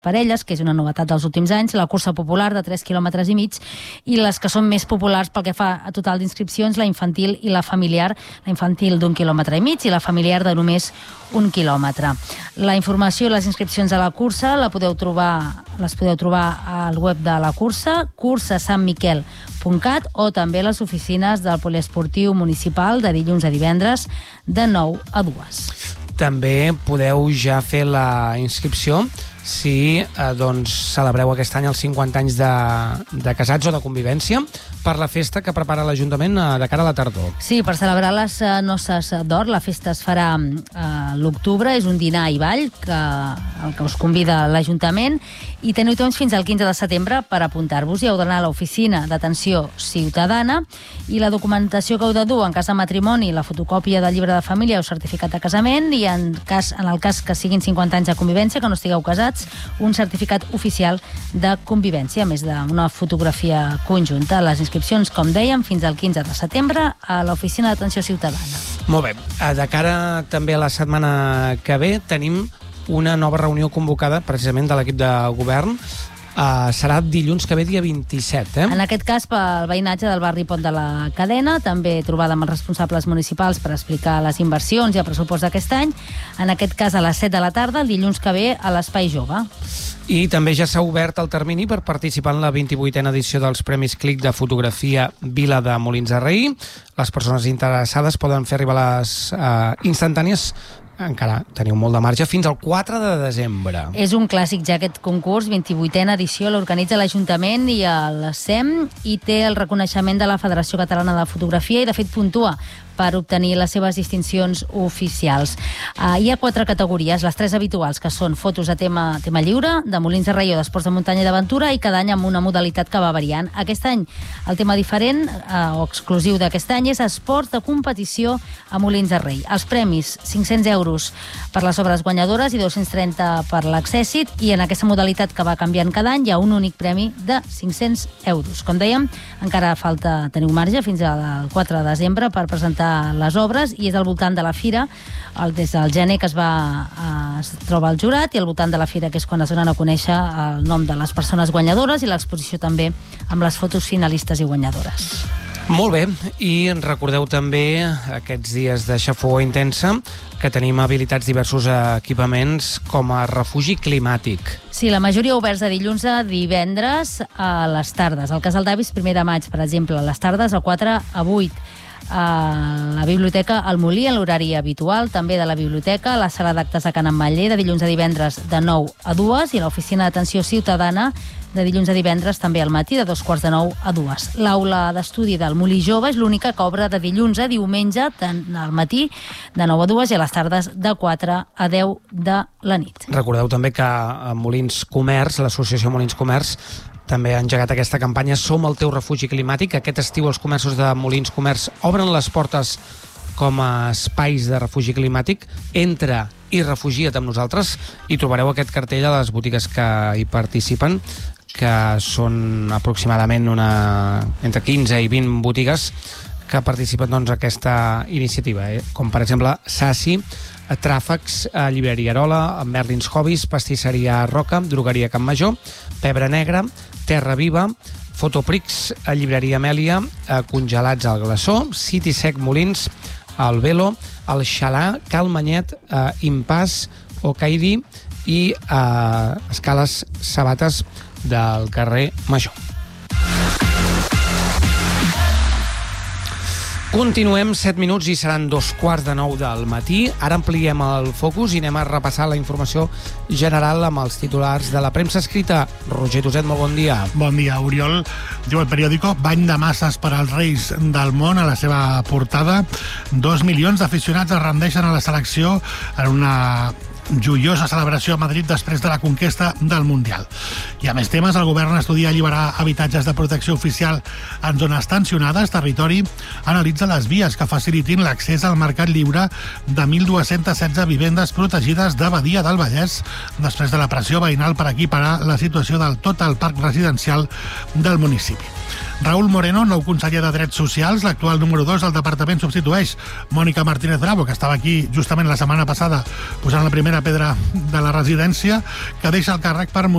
parelles, que és una novetat dels últims anys, la cursa popular de 3,5 quilòmetres i les que són més populars pel que fa a total d'inscripcions, la infantil i la familiar, la infantil d'1,5 quilòmetres i la familiar de només 1 quilòmetre. La informació i les inscripcions a la cursa les podeu trobar al web de la cursa, cursasantmiquel.cat, o també a les oficines del poliesportiu municipal de dilluns a divendres de 9 a 2. També podeu ja fer la inscripció si celebreu aquest any els 50 anys de casats o de convivència per la festa que prepara l'Ajuntament de cara a la tardor. Sí, per celebrar les noces d'or, la festa es farà a l'octubre, és un dinar i ball el que us convida l'Ajuntament, i teniu temps fins al 15 de setembre per apuntar-vos. Heu d'anar a l'oficina d'atenció ciutadana i la documentació que heu de dur en cas de matrimoni, la fotocòpia del llibre de família o certificat de casament, i en el cas que siguin 50 anys de convivència, que no estigueu casats, un certificat oficial de convivència, a més d'una fotografia conjunta. Les inscripcions, com dèiem, fins al 15 de setembre a l'oficina d'atenció ciutadana. Molt bé. De cara també a la setmana que ve tenim una nova reunió convocada precisament de l'equip de govern. Serà dilluns que ve, dia 27. En aquest cas, pel veïnatge del barri Pont de la Cadena, també trobada amb els responsables municipals per explicar les inversions i el pressupost d'aquest any. En aquest cas, a les 7 de la tarda, el dilluns que ve, a l'Espai Jove. I també ja s'ha obert el termini per participar en la 28a edició dels Premis Clic de fotografia Vila de Molins de Rei. Les persones interessades poden fer arribar les instantànies, encara teniu molt de marge, fins al 4 de desembre. És un clàssic ja aquest concurs, 28a edició, l'organitza l'Ajuntament i el SEM, i té el reconeixement de la Federació Catalana de Fotografia i, de fet, puntua per obtenir les seves distincions oficials. Hi ha 4 categories, les 3 habituals, que són fotos a tema lliure, de Molins de Rei o d'esports de muntanya i d'aventura, i cada any amb una modalitat que va variant. Aquest any el tema diferent o exclusiu d'aquest any és esports de competició a Molins de Rei. Els premis, 500 euros per les obres guanyadores i 230 per l'accèssit, i en aquesta modalitat que va canviant cada any hi ha un únic premi de 500 euros. Com dèiem, encara teniu marge fins al 4 de desembre per presentar les obres, i és al voltant de la fira, des del gener que es troba el jurat, i al voltant de la fira, que és quan es donen a conèixer el nom de les persones guanyadores, i l'exposició també amb les fotos finalistes i guanyadores. Molt bé, i recordeu també aquests dies de xafogor intensa que tenim habilitats diversos equipaments com a refugi climàtic. Sí, la majoria oberts de dilluns a divendres a les tardes. Al Casal d'Avis, 1 de maig, per exemple, a les tardes, a 4 a 8. A la biblioteca El Molí, en l'horari habitual, també de la biblioteca, a la sala d'actes de Can Ametller, de dilluns a divendres de 9 a 2, i a l'oficina d'atenció ciutadana de dilluns a divendres també al matí, de 2:45 a 2. L'aula d'estudi del Molí Jove és l'única que obre de dilluns a diumenge, tant al matí de 9 a 2 i a les tardes de 4 a 10 de la nit. Recordeu també que a Molins Comerç, l'associació Molins Comerç, també ha engegat aquesta campanya Som el teu refugi climàtic. Aquest estiu els comerços de Molins Comerç obren les portes com a espais de refugi climàtic. Entra i refugia't amb nosaltres, i trobareu aquest cartell a les botigues que hi participen, que són aproximadament entre 15 i 20 botigues que participen en aquesta iniciativa, com per exemple Sassi, Tràfecs, Llibreria Arola, Merlins Hobbies, Pastisseria Roca, Drogueria Can Major, Pebre Negra, Terra Viva, Fotoprix, Llibreria Amèlia, Congelats al Glaçó, City Sec Molins, el Velo, el Xalà, Cal Manyet, Impàs, Ocaidi i Escales Sabates del carrer Major. Continuem 7 minuts i seran 8:45 del matí. Ara ampliem el focus i anem a repassar la informació general amb els titulars de la premsa escrita. Roger Toset, molt bon dia. Bon dia, Oriol. Diu el periòdico: bany de masses per als reis del món. A la seva portada, 2 milions d'aficionats es rendeixen a la selecció en una joiosa celebració a Madrid després de la conquesta del Mundial. I a més temes, el govern estudia alliberar habitatges de protecció oficial en zones tensionades. Territori analitza les vies que facilitin l'accés al mercat lliure de 1.216 vivendes protegides de Badia del Vallès després de la pressió veïnal per equiparar la situació del tot el parc residencial del municipi. Raúl Moreno, nou conseller de Drets Socials, l'actual número 2 del departament, substitueix Mònica Martínez Bravo, que estava aquí justament la setmana passada posant la primera pedra de la residència, que deixa el càrrec per